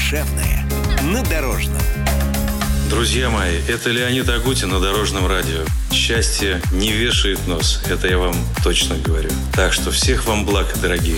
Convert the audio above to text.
Душевная на Дорожном. Друзья мои, это Леонид Агутин на Дорожном радио. Счастье не вешает нос, это я вам точно говорю. Так что всех вам благ, дорогие.